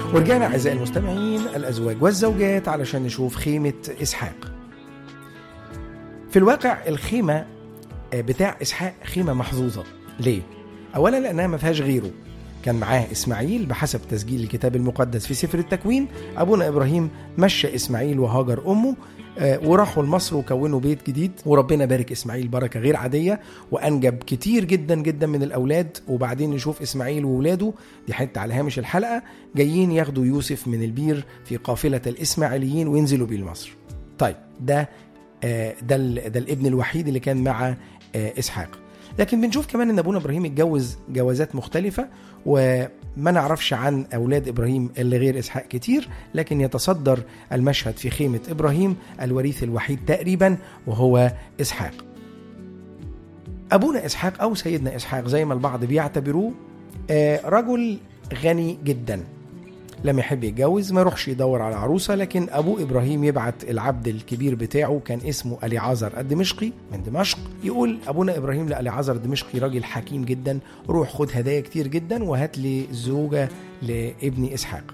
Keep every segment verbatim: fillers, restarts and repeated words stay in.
ورجعنا أعزائي المستمعين الأزواج والزوجات علشان نشوف خيمة إسحاق. في الواقع الخيمة بتاع إسحاق خيمة محظوظة. ليه؟ أولا لأنها ما فيهاش غيره، كان معاه إسماعيل بحسب تسجيل الكتاب المقدس في سفر التكوين. أبونا إبراهيم مشى إسماعيل وهاجر أمه وراحوا لمصر وكونوا بيت جديد، وربنا بارك إسماعيل بركة غير عادية وأنجب كتير جدا جدا من الأولاد. وبعدين نشوف إسماعيل وولاده، دي حتة على هامش الحلقة، جايين ياخدوا يوسف من البير في قافلة الإسماعيليين وينزلوا بيه لمصر. طيب ده ده, ده الابن الوحيد اللي كان مع إسحاق. لكن بنشوف كمان ان ابونا ابراهيم اتجوز جوازات مختلفة، وما نعرفش عن اولاد ابراهيم اللي غير اسحاق كتير، لكن يتصدر المشهد في خيمة ابراهيم الوريث الوحيد تقريبا وهو اسحاق. ابونا اسحاق او سيدنا اسحاق زي ما البعض بيعتبروه رجل غني جدا، لما يحب يتجوز ما يروحش يدور على عروسة، لكن أبو إبراهيم يبعت العبد الكبير بتاعه كان اسمه أليعازر الدمشقي من دمشق، يقول أبونا إبراهيم لأليعازر الدمشقي راجل حكيم جدا، روح خد هدايا كتير جدا وهات لي زوجة لابن إسحاق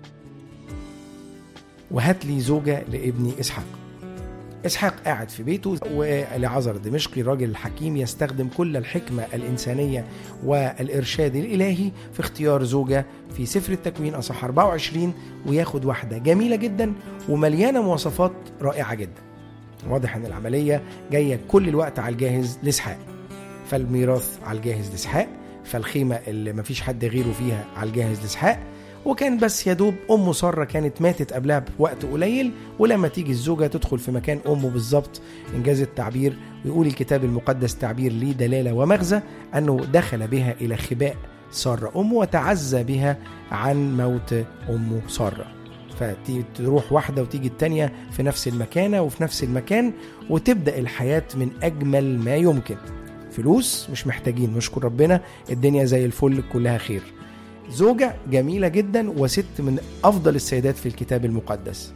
وهات لي زوجة لابن إسحاق. إسحاق قاعد في بيته، وأليعازر الدمشقي الراجل الحكيم يستخدم كل الحكمة الإنسانية والإرشاد الإلهي في اختيار زوجة في سفر التكوين أصحاح أربعة وعشرين، وياخد واحدة جميلة جدا ومليانة مواصفات رائعة جدا. واضح أن العملية جاية كل الوقت على الجاهز لإسحاق، فالميراث على الجاهز لإسحاق، فالخيمة اللي مفيش حد غيره فيها على الجاهز لإسحاق، وكان بس يدوب أم سارة كانت ماتت قبلها بوقت قليل، ولما تيجي الزوجة تدخل في مكان أمه بالظبط إنجاز التعبير. ويقول الكتاب المقدس تعبير ليه دلالة ومغزى أنه دخل بها إلى خباء سارة أمه وتعزى بها عن موت أمه سارة، فتروح واحدة وتيجي التانية في نفس المكانة وفي نفس المكان، وتبدأ الحياة من أجمل ما يمكن. فلوس مش محتاجين، نشكر ربنا، الدنيا زي الفل كلها خير. زوجة جميلة جدا وست من أفضل السيدات في الكتاب المقدس،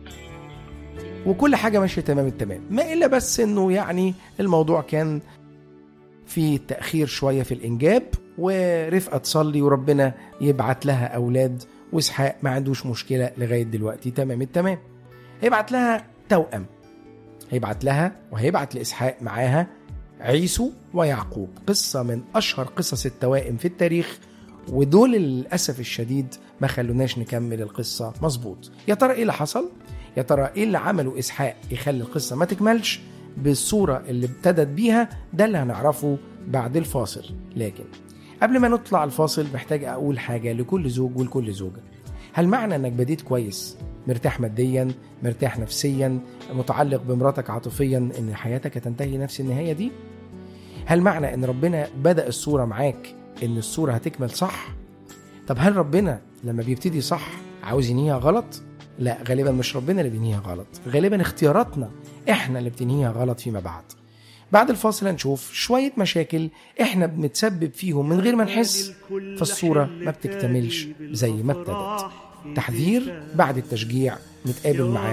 وكل حاجة ماشية تمام التمام، ما إلا بس إنه يعني الموضوع كان في تأخير شوية في الإنجاب، ورفقة تصلي وربنا يبعت لها أولاد، وإسحاق ما عندوش مشكلة لغاية دلوقتي تمام التمام. هيبعت لها توأم، هيبعت لها وهيبعت لإسحاق معاها عيسو ويعقوب، قصة من أشهر قصص التوائم في التاريخ، ودول للأسف الشديد ما خلوناش نكمل القصة مظبوط. يا ترى إيه اللي حصل؟ يا ترى إيه اللي عمله إسحاق يخلي القصة ما تكملش بالصورة اللي ابتدت بيها؟ ده اللي هنعرفه بعد الفاصل. لكن قبل ما نطلع الفاصل محتاج أقول حاجة لكل زوج ولكل زوجة. هل معنى أنك بديت كويس، مرتاح ماديا، مرتاح نفسيا، متعلق بمراتك عاطفيا، إن حياتك هتنتهي نفس النهاية دي؟ هل معنى أن ربنا بدأ الصورة معاك إن الصورة هتكمل صح؟ طب هل ربنا لما بيبتدي صح عاوز ينهيها غلط؟ لا، غالبا مش ربنا اللي بينهيها غلط، غالبا اختياراتنا احنا اللي بتنهيها غلط فيما بعد. بعد الفاصل هنشوف شوية مشاكل احنا بنتسبب فيهم من غير ما نحس، فالصورة ما بتكتملش زي ما ابتدت. تحذير بعد التشجيع، نتقابل معاه